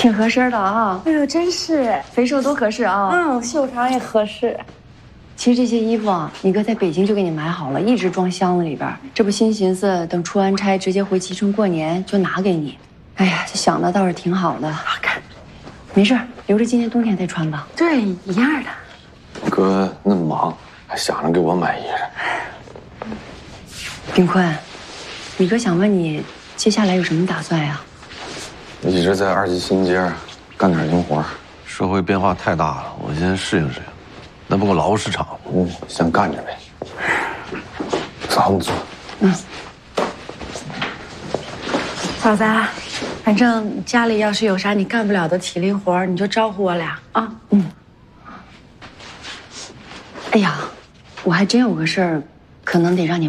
挺合身的啊。 哎呦，真是肥瘦都合适啊。 袖长也合适。 其实这些衣服啊，你哥在北京就给你买好了，一直装箱子里边。这不新寻思等出完差直接回蕲春过年就拿给你。哎呀，这想的倒是挺好的。 好看， 没事，留着今年冬天再穿吧。 对，一样的。 哥那么忙，还想着给我买衣裳。 炳坤，你哥想问你接下来有什么打算呀？ 一直在2级新街干点零活。 社会变化太大了，我先适应适应。那不过劳务市场， 先干着呗。嫂子坐。 嫂子，反正家里要是有啥你干不了的体力活，你就招呼我俩啊。 哎呀，我还真有个事儿，可能得让你